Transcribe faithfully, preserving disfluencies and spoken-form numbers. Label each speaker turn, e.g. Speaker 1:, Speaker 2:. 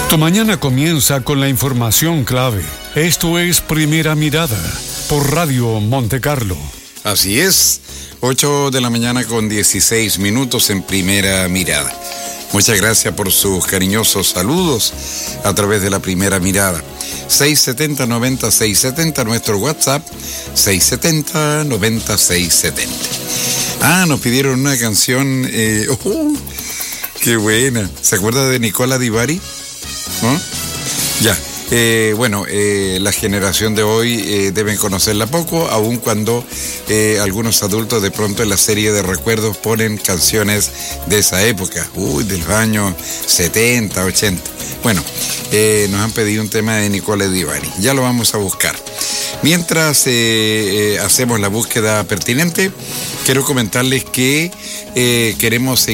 Speaker 1: Tu mañana comienza con la información clave. Esto es Primera Mirada por Radio Monte Carlo.
Speaker 2: Así es, ocho de la mañana con dieciséis minutos en Primera Mirada. Muchas gracias por sus cariñosos saludos a través de la Primera Mirada. seis setenta, noventa, seiscientos setenta, nuestro WhatsApp, seiscientos setenta, noventa, seiscientos setenta. Ah, nos pidieron una canción, eh, oh, qué buena. ¿Se acuerda de Nicola Di Bari? ¿No? Ya. Eh, bueno, eh, la generación de hoy eh, deben conocerla poco, aun cuando eh, algunos adultos de pronto en la serie de recuerdos ponen canciones de esa época, uy, de los años setenta, ochenta. Bueno, eh, nos han pedido un tema de Nicola Di Bari, ya lo vamos a buscar. Mientras eh, eh, hacemos la búsqueda pertinente, quiero comentarles que eh, queremos seguir